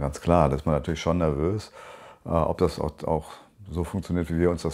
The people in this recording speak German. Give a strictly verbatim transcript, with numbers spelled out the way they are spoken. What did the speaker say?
Ganz klar, da ist man natürlich schon nervös, äh, ob das auch, auch so funktioniert, wie wir uns das